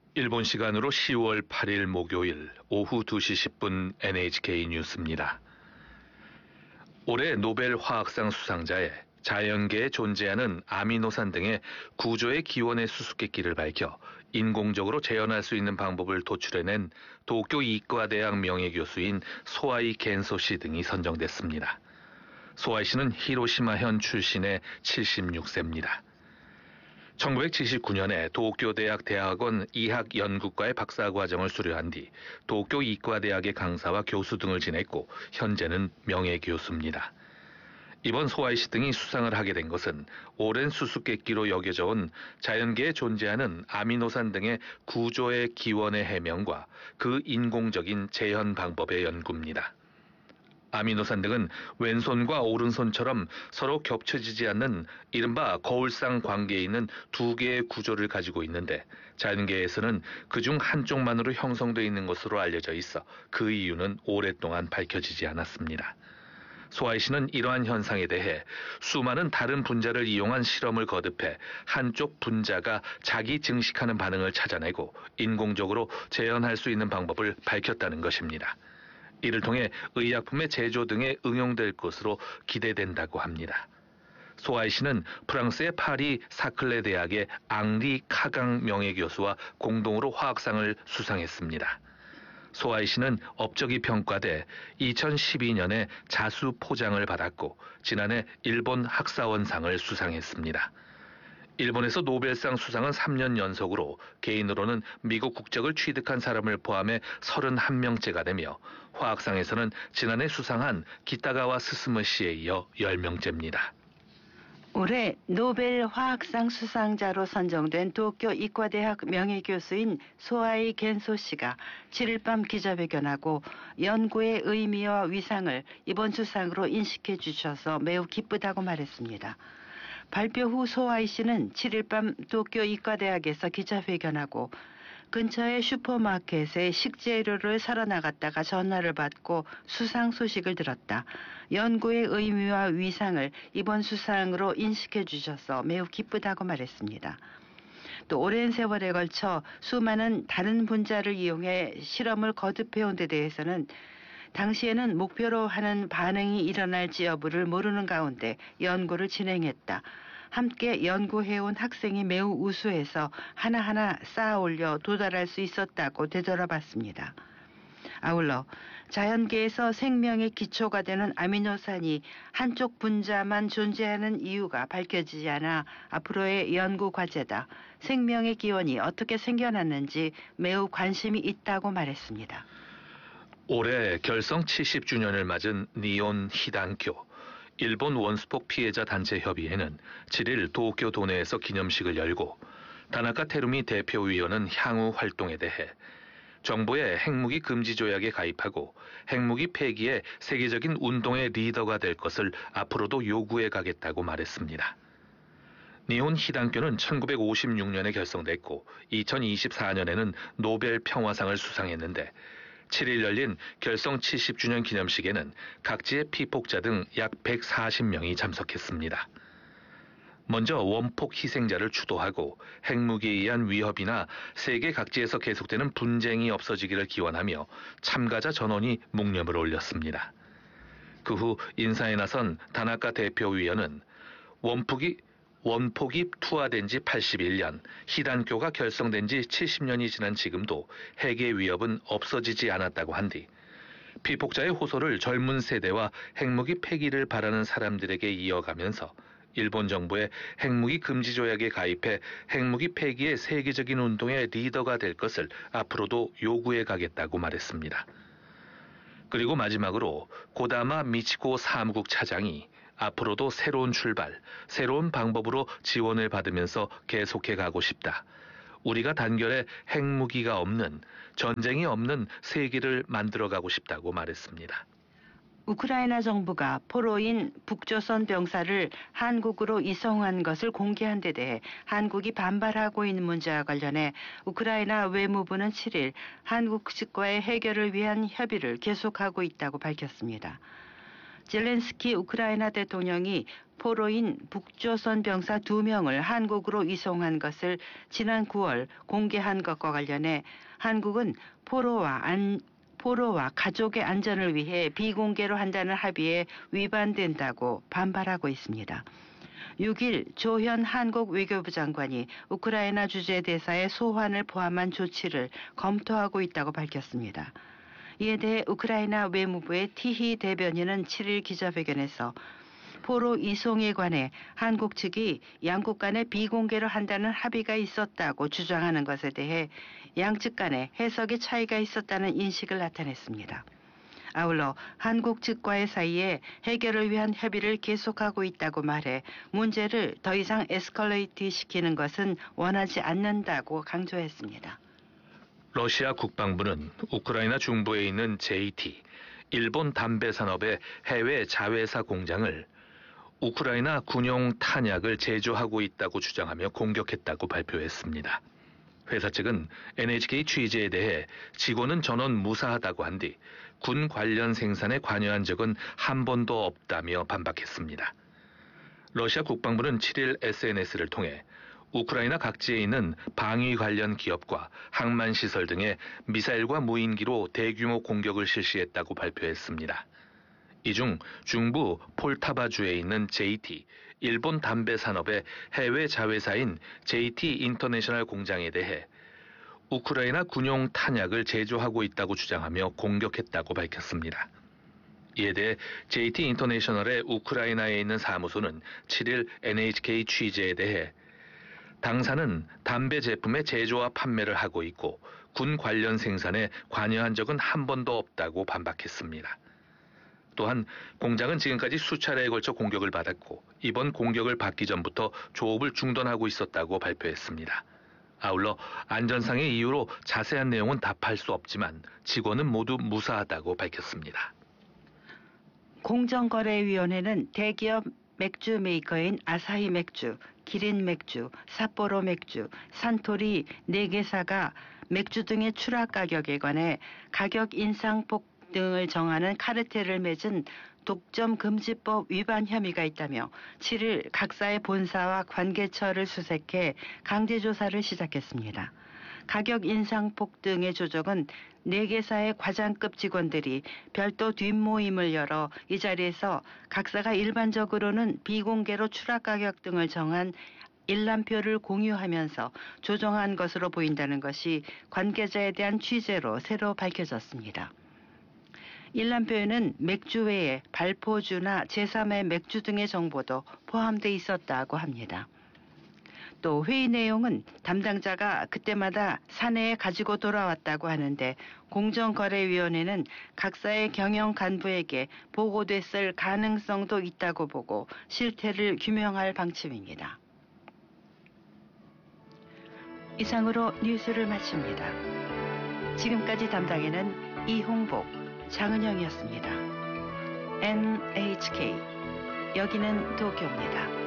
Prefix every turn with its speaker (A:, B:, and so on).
A: 일본 시간으로 10월 8일 목요일 오후 2시 10분 NHK 뉴스입니다. 올해 노벨 화학상 수상자의 자연계에 존재하는 아미노산 등의 구조의 기원의 수수께끼를 밝혀 인공적으로 재현할 수 있는 방법을 도출해낸 도쿄 이과대학 명예교수인 소아이 겐소 씨 등이 선정됐습니다. 소아이 씨는 히로시마현 출신의 76세입니다. 1979년에 도쿄대학 대학원 이학연구과의 박사과정을 수료한 뒤 도쿄 이과대학의 강사와 교수 등을 지냈고 현재는 명예교수입니다. 이번 소아이 씨 등이 수상을 하게 된 것은 오랜 수수께끼로 여겨져 온 자연계에 존재하는 아미노산 등의 구조의 기원의 해명과 그 인공적인 재현 방법의 연구입니다. 아미노산 등은 왼손과 오른손처럼 서로 겹쳐지지 않는 이른바 거울상 관계에 있는 두 개의 구조를 가지고 있는데 자연계에서는 그중 한쪽만으로 형성되어 있는 것으로 알려져 있어 그 이유는 오랫동안 밝혀지지 않았습니다. 소아이 씨는 이러한 현상에 대해 수많은 다른 분자를 이용한 실험을 거듭해 한쪽 분자가 자기 증식하는 반응을 찾아내고 인공적으로 재현할 수 있는 방법을 밝혔다는 것입니다. 이를 통해 의약품의 제조 등에 응용될 것으로 기대된다고 합니다. 소아이 씨는 프랑스의 파리 사클레 대학의 앙리 카강 명예교수와 공동으로 화학상을 수상했습니다. 소아이 씨는 업적이 평가돼 2012년에 자수 포장을 받았고 지난해 일본 학사원상을 수상했습니다. 일본에서 노벨상 수상은 3년 연속으로 개인으로는 미국 국적을 취득한 사람을 포함해 31명째가 되며 화학상에서는 지난해 수상한 기타가와 스스무 씨에 이어 10명째입니다.
B: 올해 노벨 화학상 수상자로 선정된 도쿄 이과대학 명예교수인 소아이 겐소 씨가 7일 밤 기자회견하고 연구의 의미와 위상을 이번 수상으로 인식해 주셔서 매우 기쁘다고 말했습니다. 발표 후 소아이 씨는 7일 밤 도쿄 이과대학에서 기자회견하고 근처의 슈퍼마켓에 식재료를 사러 나갔다가 전화를 받고 수상 소식을 들었다. 연구의 의미와 위상을 이번 수상으로 인식해 주셔서 매우 기쁘다고 말했습니다. 또 오랜 세월에 걸쳐 수많은 다른 분자를 이용해 실험을 거듭해온 데 대해서는 당시에는 목표로 하는 반응이 일어날지 여부를 모르는 가운데 연구를 진행했다. 함께 연구해온 학생이 매우 우수해서 하나하나 쌓아올려 도달할 수 있었다고 되돌아봤습니다. 아울러 자연계에서 생명의 기초가 되는 아미노산이 한쪽 분자만 존재하는 이유가 밝혀지지 않아 앞으로의 연구 과제다. 생명의 기원이 어떻게 생겨났는지 매우 관심이 있다고 말했습니다.
A: 올해 결성 70주년을 맞은 니온 히단교 일본 원수폭 피해자 단체 협의회는 7일 도쿄 도내에서 기념식을 열고 다나카 테루미 대표위원은 향후 활동에 대해 정부의 핵무기 금지 조약에 가입하고 핵무기 폐기의 세계적인 운동의 리더가 될 것을 앞으로도 요구해 가겠다고 말했습니다. 니혼 히단교는 1956년에 결성됐고 2024년에는 노벨 평화상을 수상했는데 7일 열린 결성 70주년 기념식에는 각지의 피폭자 등 약 140명이 참석했습니다. 먼저 원폭 희생자를 추도하고 핵무기에 의한 위협이나 세계 각지에서 계속되는 분쟁이 없어지기를 기원하며 참가자 전원이 묵념을 올렸습니다. 그 후 인사에 나선 다나카 대표위원은 원폭이 투하된 지 81년, 히단교가 결성된 지 70년이 지난 지금도 핵의 위협은 없어지지 않았다고 한 뒤 피폭자의 호소를 젊은 세대와 핵무기 폐기를 바라는 사람들에게 이어가면서 일본 정부의 핵무기 금지 조약에 가입해 핵무기 폐기의 세계적인 운동의 리더가 될 것을 앞으로도 요구해 가겠다고 말했습니다. 그리고 마지막으로 고다마 미치코 사무국 차장이 앞으로도 새로운 출발, 새로운 방법으로 지원을 받으면서 계속해 가고 싶다. 우리가 단결에 핵무기가 없는, 전쟁이 없는 세계를 만들어가고 싶다고 말했습니다.
B: 우크라이나 정부가 포로인 북조선 병사를 한국으로 이송한 것을 공개한 데 대해 한국이 반발하고 있는 문제와 관련해 우크라이나 외무부는 7일 한국 측과의 해결을 위한 협의를 계속하고 있다고 밝혔습니다. 젤렌스키 우크라이나 대통령이 포로인 북조선 병사 2명을 한국으로 이송한 것을 지난 9월 공개한 것과 관련해 한국은 포로와 가족의 안전을 위해 비공개로 한다는 합의에 위반된다고 반발하고 있습니다. 6일 조현 한국 외교부 장관이 우크라이나 주재 대사의 소환을 포함한 조치를 검토하고 있다고 밝혔습니다. 이에 대해 우크라이나 외무부의 티히 대변인은 7일 기자회견에서 포로 이송에 관해 한국 측이 양국 간에 비공개로 한다는 합의가 있었다고 주장하는 것에 대해 양측 간에 해석의 차이가 있었다는 인식을 나타냈습니다. 아울러 한국 측과의 사이에 해결을 위한 협의를 계속하고 있다고 말해 문제를 더 이상 에스컬레이트 시키는 것은 원하지 않는다고 강조했습니다.
A: 러시아 국방부는 우크라이나 중부에 있는 JT, 일본 담배 산업의 해외 자회사 공장을 우크라이나 군용 탄약을 제조하고 있다고 주장하며 공격했다고 발표했습니다. 회사 측은 NHK 취재에 대해 직원은 전원 무사하다고 한 뒤 군 관련 생산에 관여한 적은 한 번도 없다며 반박했습니다. 러시아 국방부는 7일 SNS를 통해 우크라이나 각지에 있는 방위 관련 기업과 항만 시설 등에 미사일과 무인기로 대규모 공격을 실시했다고 발표했습니다. 이 중 중부 폴타바주에 있는 JT, 일본 담배 산업의 해외 자회사인 JT 인터내셔널 공장에 대해 우크라이나 군용 탄약을 제조하고 있다고 주장하며 공격했다고 밝혔습니다. 이에 대해 JT 인터내셔널의 우크라이나에 있는 사무소는 7일 NHK 취재에 대해 당사는 담배 제품의 제조와 판매를 하고 있고 군 관련 생산에 관여한 적은 한 번도 없다고 반박했습니다. 또한 공장은 지금까지 수차례에 걸쳐 공격을 받았고 이번 공격을 받기 전부터 조업을 중단하고 있었다고 발표했습니다. 아울러 안전상의 이유로 자세한 내용은 답할 수 없지만 직원은 모두 무사하다고 밝혔습니다.
B: 공정거래위원회는 대기업 맥주 메이커인 아사히 맥주, 기린 맥주, 삿포로 맥주, 산토리 4개사가 맥주 등의 추락 가격에 관해 가격 인상폭 등을 정하는 카르텔을 맺은 독점금지법 위반 혐의가 있다며 7일 각사의 본사와 관계처를 수색해 강제조사를 시작했습니다. 가격 인상폭 등의 조정은 4개사의 과장급 직원들이 별도 뒷모임을 열어 이 자리에서 각사가 일반적으로는 비공개로 추락 가격 등을 정한 일람표를 공유하면서 조정한 것으로 보인다는 것이 관계자에 대한 취재로 새로 밝혀졌습니다. 일람표에는 맥주 외에 발포주나 제3의 맥주 등의 정보도 포함돼 있었다고 합니다. 또 회의 내용은 담당자가 그때마다 사내에 가지고 돌아왔다고 하는데 공정거래위원회는 각사의 경영 간부에게 보고됐을 가능성도 있다고 보고 실태를 규명할 방침입니다. 이상으로 뉴스를 마칩니다. 지금까지 담당에는 이홍복, 장은영이었습니다. NHK 여기는 도쿄입니다.